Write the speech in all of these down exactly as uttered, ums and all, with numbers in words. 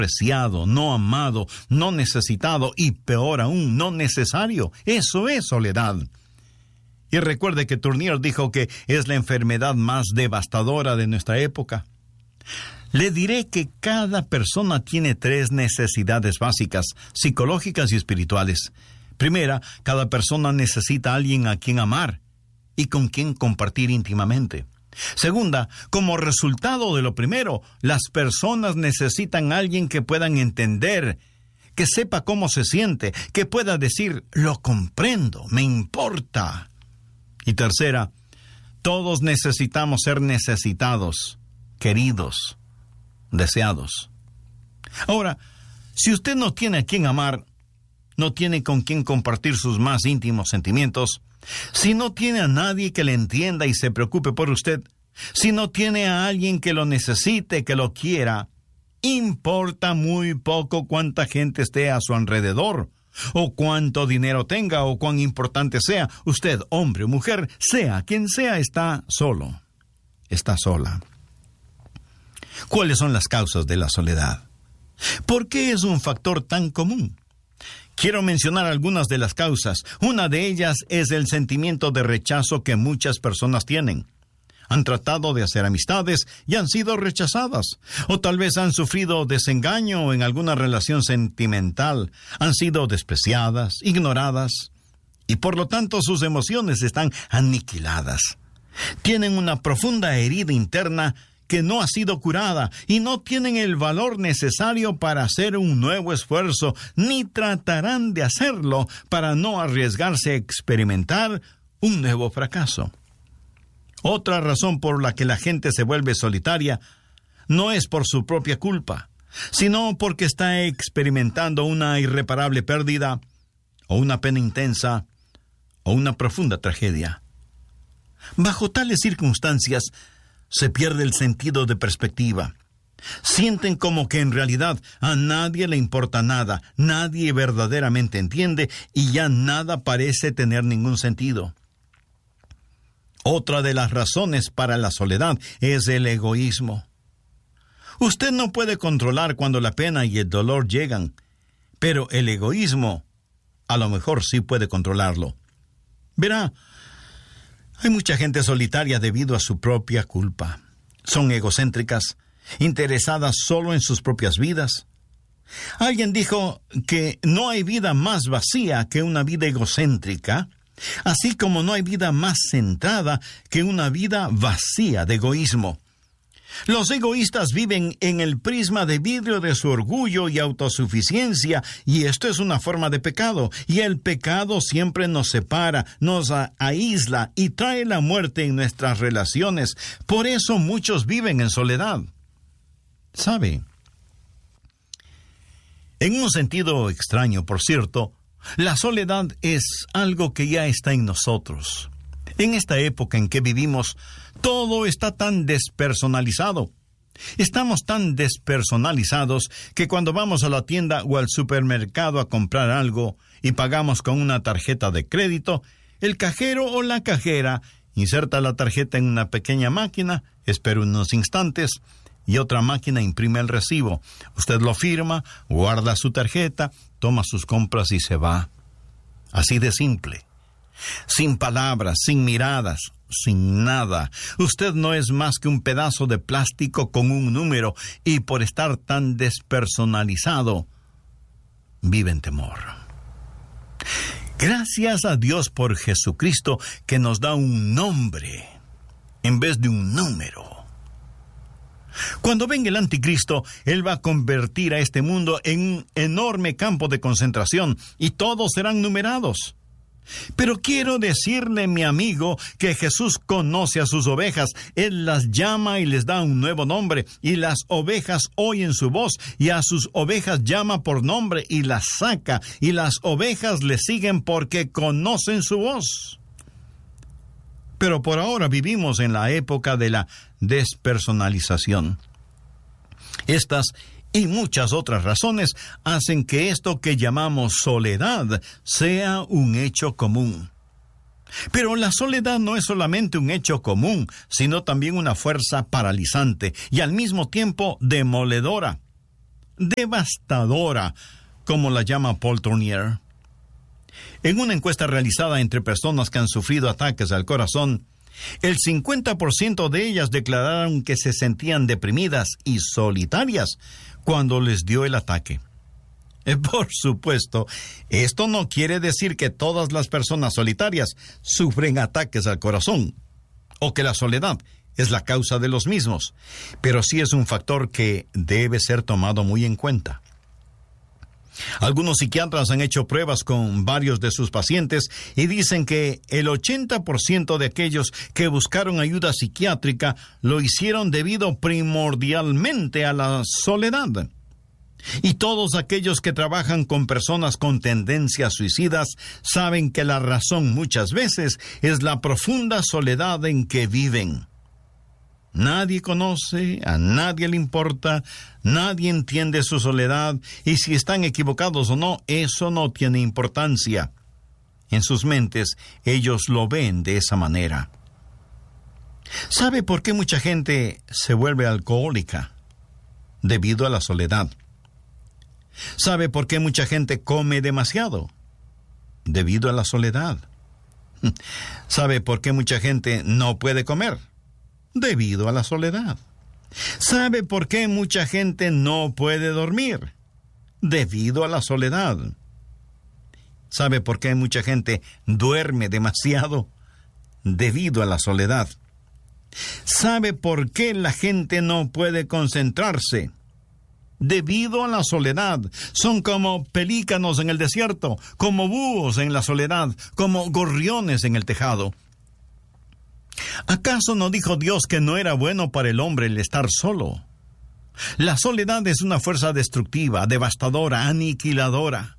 despreciado, no amado, no necesitado y peor aún, no necesario. Eso es soledad. Y recuerde que Tournier dijo que es la enfermedad más devastadora de nuestra época. Le diré que cada persona tiene tres necesidades básicas, psicológicas y espirituales. Primera, cada persona necesita a alguien a quien amar y con quien compartir íntimamente. Segunda, como resultado de lo primero, las personas necesitan a alguien que puedan entender, que sepa cómo se siente, que pueda decir, lo comprendo, me importa. Y tercera, todos necesitamos ser necesitados, queridos, deseados. Ahora, si usted no tiene a quien amar, no tiene con quien compartir sus más íntimos sentimientos, si no tiene a nadie que le entienda y se preocupe por usted, si no tiene a alguien que lo necesite, que lo quiera, importa muy poco cuánta gente esté a su alrededor, o cuánto dinero tenga, o cuán importante sea. Usted, hombre o mujer, sea quien sea, está solo, está sola. ¿Cuáles son las causas de la soledad? ¿Por qué es un factor tan común? Quiero mencionar algunas de las causas. Una de ellas es el sentimiento de rechazo que muchas personas tienen. Han tratado de hacer amistades y han sido rechazadas. O tal vez han sufrido desengaño en alguna relación sentimental. Han sido despreciadas, ignoradas. Y por lo tanto sus emociones están aniquiladas. Tienen una profunda herida interna que no ha sido curada y no tienen el valor necesario para hacer un nuevo esfuerzo, ni tratarán de hacerlo para no arriesgarse a experimentar un nuevo fracaso. Otra razón por la que la gente se vuelve solitaria no es por su propia culpa, sino porque está experimentando una irreparable pérdida, o una pena intensa, o una profunda tragedia. Bajo tales circunstancias, se pierde el sentido de perspectiva. Sienten como que en realidad a nadie le importa nada, nadie verdaderamente entiende y ya nada parece tener ningún sentido. Otra de las razones para la soledad es el egoísmo. Usted no puede controlar cuando la pena y el dolor llegan, pero el egoísmo a lo mejor sí puede controlarlo. Verá, hay mucha gente solitaria debido a su propia culpa. Son egocéntricas, interesadas solo en sus propias vidas. Alguien dijo que no hay vida más vacía que una vida egocéntrica, así como no hay vida más centrada que una vida vacía de egoísmo. Los egoístas viven en el prisma de vidrio de su orgullo y autosuficiencia, y esto es una forma de pecado, y el pecado siempre nos separa, nos aísla y trae la muerte en nuestras relaciones. Por eso muchos viven en soledad. ¿Sabe? En un sentido extraño, por cierto, la soledad es algo que ya está en nosotros. En esta época en que vivimos, todo está tan despersonalizado. Estamos tan despersonalizados que cuando vamos a la tienda o al supermercado a comprar algo y pagamos con una tarjeta de crédito, el cajero o la cajera inserta la tarjeta en una pequeña máquina, espera unos instantes y otra máquina imprime el recibo. Usted lo firma, guarda su tarjeta, toma sus compras y se va. Así de simple. Sin palabras, sin miradas, sin nada. Usted no es más que un pedazo de plástico con un número, y por estar tan despersonalizado, vive en temor. Gracias a Dios por Jesucristo, que nos da un nombre en vez de un número. Cuando venga el anticristo, él va a convertir a este mundo en un enorme campo de concentración, y todos serán numerados. Pero quiero decirle, mi amigo, que Jesús conoce a sus ovejas. Él las llama y les da un nuevo nombre, y las ovejas oyen su voz, y a sus ovejas llama por nombre y las saca, y las ovejas le siguen porque conocen su voz. Pero por ahora vivimos en la época de la despersonalización. Estas y muchas otras razones hacen que esto que llamamos soledad sea un hecho común. Pero la soledad no es solamente un hecho común, sino también una fuerza paralizante y al mismo tiempo demoledora. devastadora, como la llama Paul Tournier. En una encuesta realizada entre personas que han sufrido ataques al corazón, el cincuenta por ciento de ellas declararon que se sentían deprimidas y solitarias cuando les dio el ataque. Por supuesto, esto no quiere decir que todas las personas solitarias sufren ataques al corazón, o que la soledad es la causa de los mismos, pero sí es un factor que debe ser tomado muy en cuenta. Algunos psiquiatras han hecho pruebas con varios de sus pacientes y dicen que el ochenta por ciento de aquellos que buscaron ayuda psiquiátrica lo hicieron debido primordialmente a la soledad. Y todos aquellos que trabajan con personas con tendencias suicidas saben que la razón muchas veces es la profunda soledad en que viven. Nadie conoce, a nadie le importa, nadie entiende su soledad, y si están equivocados o no, eso no tiene importancia. En sus mentes, ellos lo ven de esa manera. ¿Sabe por qué mucha gente se vuelve alcohólica? Debido a la soledad. ¿Sabe por qué mucha gente come demasiado? Debido a la soledad. ¿Sabe por qué mucha gente no puede comer? Debido a la soledad. ¿Sabe por qué mucha gente no puede dormir? Debido a la soledad. ¿Sabe por qué mucha gente duerme demasiado? Debido a la soledad. ¿Sabe por qué la gente no puede concentrarse? Debido a la soledad. Son como pelícanos en el desierto, como búhos en la soledad, como gorriones en el tejado. ¿Acaso no dijo Dios que no era bueno para el hombre el estar solo? La soledad es una fuerza destructiva, devastadora, aniquiladora.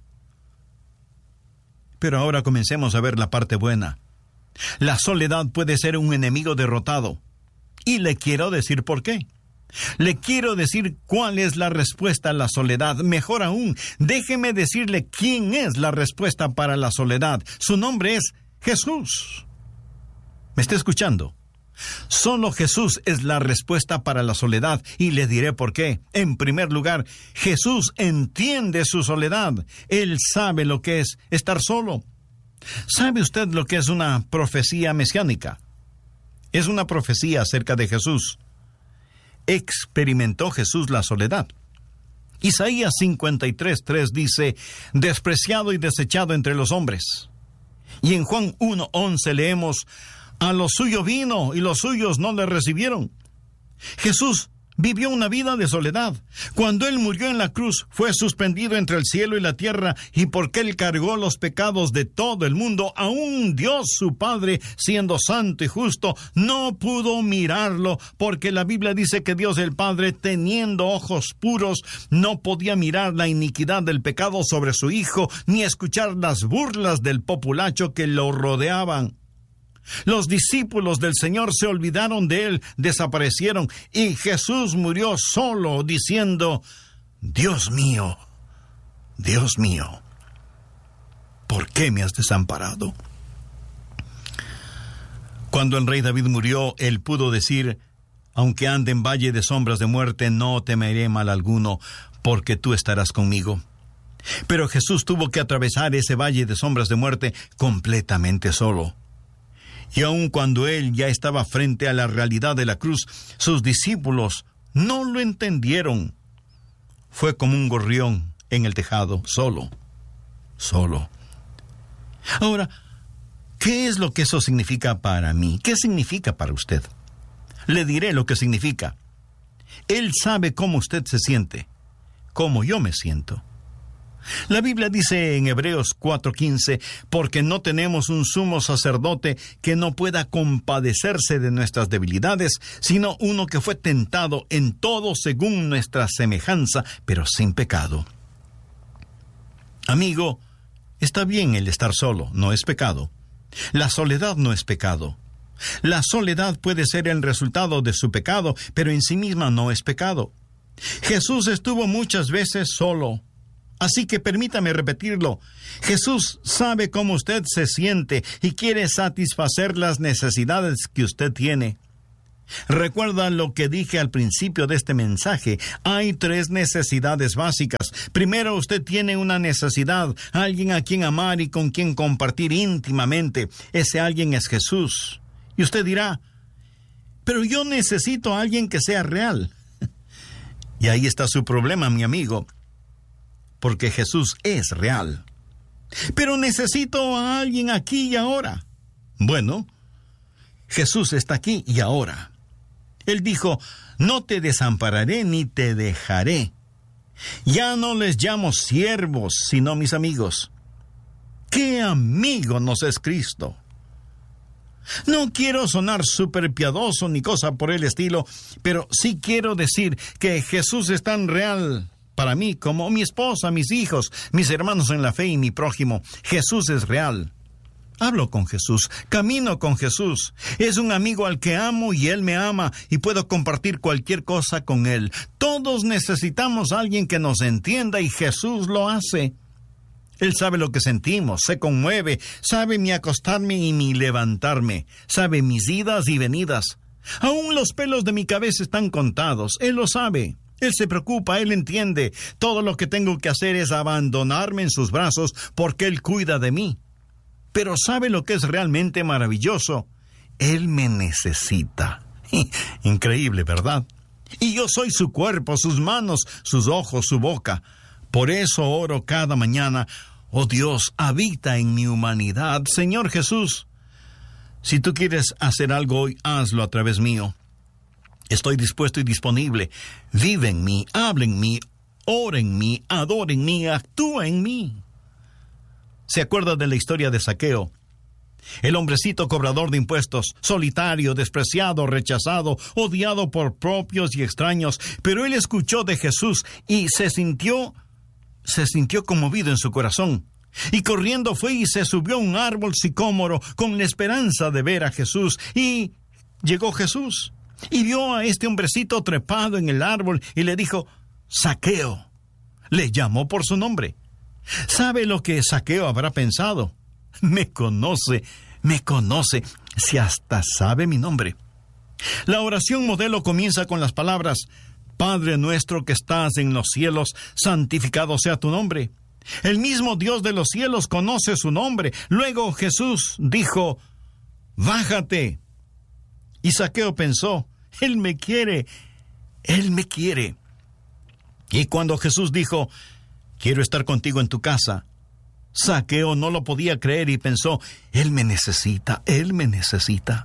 Pero ahora comencemos a ver la parte buena. La soledad puede ser un enemigo derrotado. Y le quiero decir por qué. Le quiero decir cuál es la respuesta a la soledad. Mejor aún, déjeme decirle quién es la respuesta para la soledad. Su nombre es Jesús. ¿Me está escuchando? Solo Jesús es la respuesta para la soledad, y le diré por qué. En primer lugar, Jesús entiende su soledad. Él sabe lo que es estar solo. ¿Sabe usted lo que es una profecía mesiánica? Es una profecía acerca de Jesús. Experimentó Jesús la soledad. Isaías cincuenta y tres, tres dice: despreciado y desechado entre los hombres. Y en Juan uno, once leemos: a lo suyo vino y los suyos no le recibieron. Jesús vivió una vida de soledad. Cuando Él murió en la cruz, fue suspendido entre el cielo y la tierra, y porque Él cargó los pecados de todo el mundo, aún Dios su Padre, siendo santo y justo, no pudo mirarlo, porque la Biblia dice que Dios el Padre, teniendo ojos puros, no podía mirar la iniquidad del pecado sobre su Hijo, ni escuchar las burlas del populacho que lo rodeaban. Los discípulos del Señor se olvidaron de Él, desaparecieron, y Jesús murió solo, diciendo: Dios mío, Dios mío, ¿por qué me has desamparado? Cuando el rey David murió, él pudo decir: aunque ande en valle de sombras de muerte, no temeré mal alguno, porque tú estarás conmigo. Pero Jesús tuvo que atravesar ese valle de sombras de muerte completamente solo. Y aun cuando él ya estaba frente a la realidad de la cruz, sus discípulos no lo entendieron. Fue como un gorrión en el tejado, solo, solo. Ahora, ¿qué es lo que eso significa para mí? ¿Qué significa para usted? Le diré lo que significa. Él sabe cómo usted se siente, cómo yo me siento. La Biblia dice en Hebreos cuatro quince, porque no tenemos un sumo sacerdote que no pueda compadecerse de nuestras debilidades, sino uno que fue tentado en todo según nuestra semejanza, pero sin pecado. Amigo, está bien el estar solo, no es pecado. La soledad no es pecado. La soledad puede ser el resultado de su pecado, pero en sí misma no es pecado. Jesús estuvo muchas veces solo. Así que permítame repetirlo. Jesús sabe cómo usted se siente y quiere satisfacer las necesidades que usted tiene. Recuerda lo que dije al principio de este mensaje. Hay tres necesidades básicas. Primero, usted tiene una necesidad, alguien a quien amar y con quien compartir íntimamente. Ese alguien es Jesús. Y usted dirá, pero yo necesito a alguien que sea real. Y ahí está su problema, mi amigo, porque Jesús es real. Pero necesito a alguien aquí y ahora. Bueno, Jesús está aquí y ahora. Él dijo, no te desampararé ni te dejaré. Ya no les llamo siervos, sino mis amigos. ¡Qué amigo nos es Cristo! No quiero sonar súper piadoso ni cosa por el estilo, pero sí quiero decir que Jesús es tan real para mí como mi esposa, mis hijos, mis hermanos en la fe y mi prójimo. Jesús es real. Hablo con Jesús, camino con Jesús. Es un amigo al que amo y Él me ama y puedo compartir cualquier cosa con Él. Todos necesitamos a alguien que nos entienda y Jesús lo hace. Él sabe lo que sentimos, se conmueve, sabe mi acostarme y mi levantarme, sabe mis idas y venidas. Aún los pelos de mi cabeza están contados, Él lo sabe. Él se preocupa, Él entiende. Todo lo que tengo que hacer es abandonarme en sus brazos porque Él cuida de mí. Pero ¿sabe lo que es realmente maravilloso? Él me necesita. Increíble, ¿verdad? Y yo soy su cuerpo, sus manos, sus ojos, su boca. Por eso oro cada mañana. Oh Dios, habita en mi humanidad. Señor Jesús, si tú quieres hacer algo hoy, hazlo a través mío. Estoy dispuesto y disponible. Vive en mí, habla en mí, ora en mí, adora en mí, actúa en mí. ¿Se acuerda de la historia de Zaqueo? El hombrecito cobrador de impuestos, solitario, despreciado, rechazado, odiado por propios y extraños, pero él escuchó de Jesús y se sintió, se sintió conmovido en su corazón. Y corriendo fue y se subió a un árbol sicómoro con la esperanza de ver a Jesús. Y llegó Jesús y vio a este hombrecito trepado en el árbol y le dijo, Zaqueo. Le llamó por su nombre. ¿Sabe lo que Zaqueo habrá pensado? Me conoce, me conoce, si hasta sabe mi nombre. La oración modelo comienza con las palabras, Padre nuestro que estás en los cielos, santificado sea tu nombre. El mismo Dios de los cielos conoce su nombre. Luego Jesús dijo, bájate. Y Zaqueo pensó, Él me quiere, Él me quiere. Y cuando Jesús dijo, quiero estar contigo en tu casa, Zaqueo no lo podía creer y pensó, Él me necesita, Él me necesita.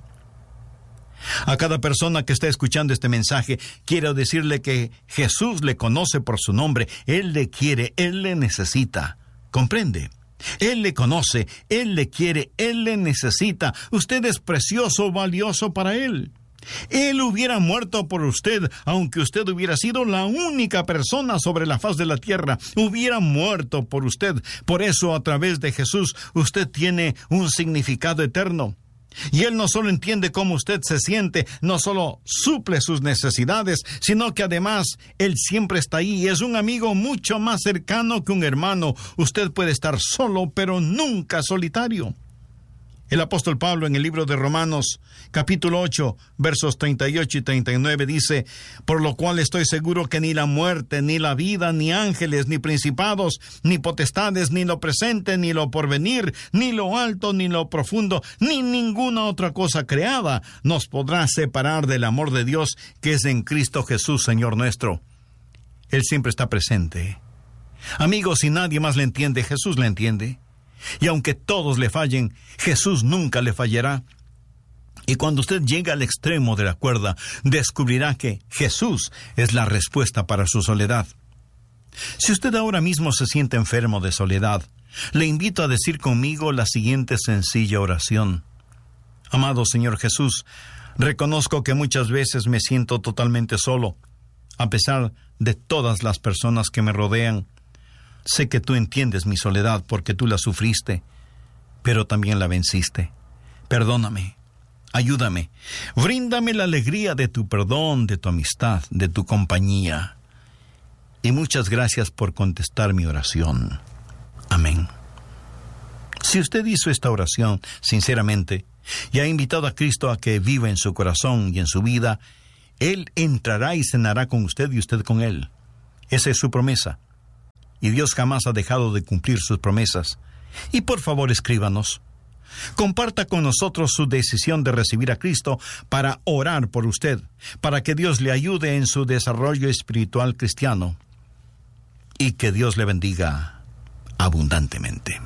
A cada persona que está escuchando este mensaje, quiero decirle que Jesús le conoce por su nombre, Él le quiere, Él le necesita. ¿Comprende? Él le conoce, Él le quiere, Él le necesita. Usted es precioso, valioso para Él. Él hubiera muerto por usted, aunque usted hubiera sido la única persona sobre la faz de la tierra. Hubiera muerto por usted. Por eso, a través de Jesús, usted tiene un significado eterno. Y Él no solo entiende cómo usted se siente, no solo suple sus necesidades, sino que además Él siempre está ahí y es un amigo mucho más cercano que un hermano. Usted puede estar solo, pero nunca solitario. El apóstol Pablo en el libro de Romanos, capítulo ocho, versos treinta y ocho y treinta y nueve dice, por lo cual estoy seguro que ni la muerte, ni la vida, ni ángeles, ni principados, ni potestades, ni lo presente, ni lo porvenir, ni lo alto, ni lo profundo, ni ninguna otra cosa creada nos podrá separar del amor de Dios que es en Cristo Jesús, Señor nuestro. Él siempre está presente. Amigos, si nadie más le entiende, Jesús le entiende. Y aunque todos le fallen, Jesús nunca le fallará. Y cuando usted llegue al extremo de la cuerda, descubrirá que Jesús es la respuesta para su soledad. Si usted ahora mismo se siente enfermo de soledad, le invito a decir conmigo la siguiente sencilla oración. Amado Señor Jesús, reconozco que muchas veces me siento totalmente solo, a pesar de todas las personas que me rodean. Sé que tú entiendes mi soledad porque tú la sufriste, pero también la venciste. Perdóname, ayúdame, bríndame la alegría de tu perdón, de tu amistad, de tu compañía. Y muchas gracias por contestar mi oración. Amén. Si usted hizo esta oración sinceramente, y ha invitado a Cristo a que viva en su corazón y en su vida, Él entrará y cenará con usted y usted con Él. Esa es su promesa. Y Dios jamás ha dejado de cumplir sus promesas. Y por favor, escríbanos. Comparta con nosotros su decisión de recibir a Cristo para orar por usted, para que Dios le ayude en su desarrollo espiritual cristiano. Y que Dios le bendiga abundantemente.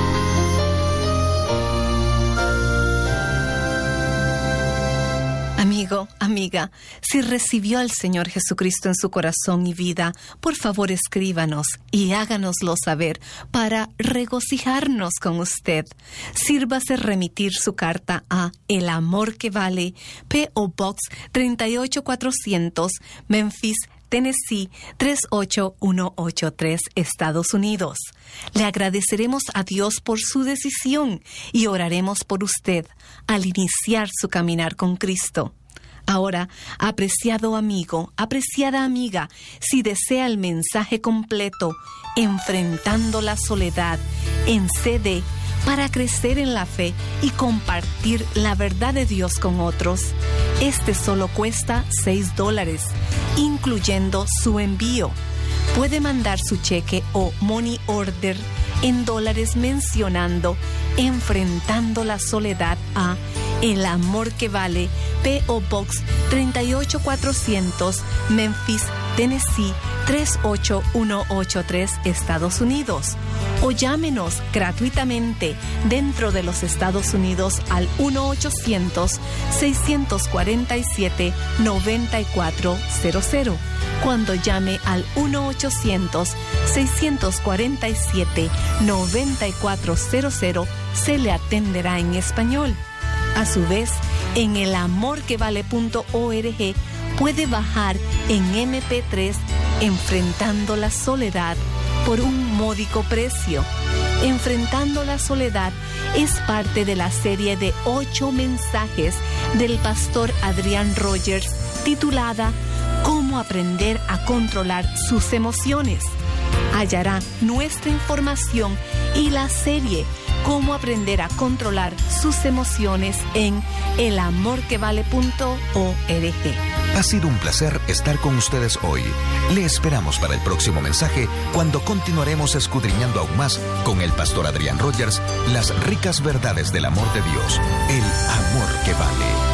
Amigo, amiga, si recibió al Señor Jesucristo en su corazón y vida, por favor escríbanos y háganoslo saber para regocijarnos con usted. Sírvase remitir su carta a El Amor que Vale, P O Box treinta y ocho cuatrocientos, Memphis, Tennessee tres ocho uno ocho tres, Estados Unidos. Le agradeceremos a Dios por su decisión y oraremos por usted al iniciar su caminar con Cristo. Ahora, apreciado amigo, apreciada amiga, si desea el mensaje completo, Enfrentando la Soledad, en C D, para crecer en la fe y compartir la verdad de Dios con otros, este solo cuesta seis dólares, incluyendo su envío. Puede mandar su cheque o money order en dólares mencionando Enfrentando la Soledad a El Amor que Vale, P O Box treinta y ocho cuatrocientos, Memphis, Tennessee tres ocho uno ocho tres, Estados Unidos. O llámenos gratuitamente dentro de los Estados Unidos al uno ochocientos, seis cuatro siete, nueve cuatro cero cero. Cuando llame al uno ochocientos, seis cuatro siete, nueve cuatro cero cero, se le atenderá en español. A su vez, en el amor que vale punto org puede bajar en eme pe tres Enfrentando la Soledad por un módico precio. Enfrentando la Soledad es parte de la serie de ocho mensajes del pastor Adrian Rogers titulada Cómo aprender a controlar sus emociones. Hallará nuestra información y la serie Cómo aprender a controlar sus emociones en el amor que vale punto org. Ha sido un placer estar con ustedes hoy. Le esperamos para el próximo mensaje, cuando continuaremos escudriñando aún más con el pastor Adrian Rogers las ricas verdades del amor de Dios, el amor que vale.